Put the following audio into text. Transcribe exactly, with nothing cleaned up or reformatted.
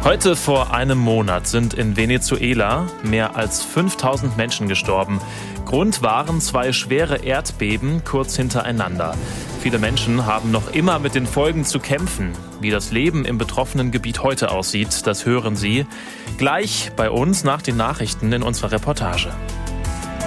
Heute vor einem Monat sind in Venezuela mehr als fünftausend Menschen gestorben. Grund waren zwei schwere Erdbeben kurz hintereinander. Viele Menschen haben noch immer mit den Folgen zu kämpfen. Wie das Leben im betroffenen Gebiet heute aussieht, das hören Sie gleich bei uns nach den Nachrichten in unserer Reportage.